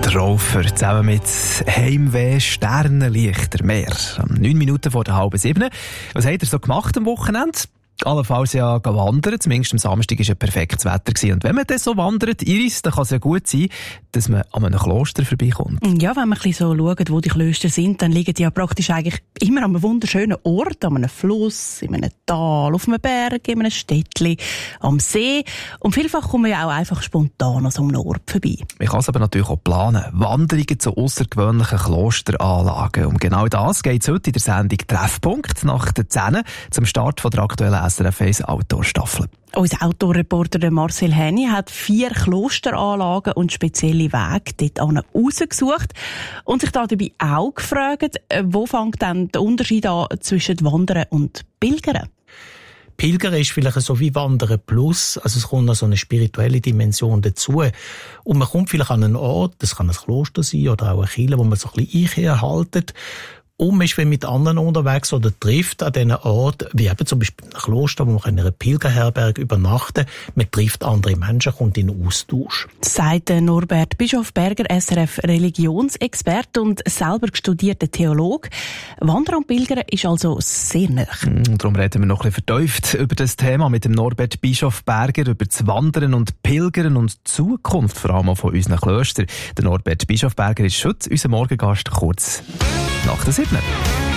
Raufer zusammen mit Heimweh, Sternenlichter, Meer. 9 Minuten vor der 6:30. Was habt ihr so gemacht am Wochenende? Allenfalls ja wandern, zumindest am Samstag war ja perfektes Wetter gewesen. Und wenn man dann so wandert, Iris, dann kann es ja gut sein, dass man an einem Kloster vorbeikommt. Ja, wenn man ein bisschen so schaut, wo die Klöster sind, dann liegen die ja praktisch eigentlich immer an einem wunderschönen Ort, an einem Fluss, in einem Tal, auf einem Berg, in einem Städtchen, am See. Und vielfach kommt man ja auch einfach spontan an so einem Ort vorbei. Man kann es aber natürlich auch planen. Wanderungen zu aussergewöhnlichen Klosteranlagen. Um genau das geht es heute in der Sendung Treffpunkt nach der 10 zum Start von der aktuellen SRF 1 Outdoor-Staffel. Unser Outdoor-Reporter Marcel Henny hat 4 Klosteranlagen und spezielle Wege dort rausgesucht und sich dabei auch gefragt, wo fängt denn der Unterschied an zwischen Wandern und Pilgern? Pilgern ist vielleicht so wie Wandern plus, also es kommt noch so eine spirituelle Dimension dazu. Und man kommt vielleicht an einen Ort, das kann ein Kloster sein oder auch eine Kirche, wo man so ein bisschen einhaltet. Und man ist mit anderen unterwegs oder trifft an diesen Ort, wie eben zum Beispiel ein Kloster, wo man in einer Pilgerherberge übernachten kann. Man trifft andere Menschen, kommt in Austausch. Sagt Norbert Bischofberger, SRF-Religionsexperte und selber studierter Theologe. Wandern und Pilgern ist also sehr nahe. Darum reden wir noch ein bisschen vertieft über das Thema mit dem Norbert Bischofberger, über das Wandern und Pilgern und die Zukunft vor allem auch von unseren Klöstern. Der Norbert Bischofberger ist heute unser Morgengast, kurz nach der 7.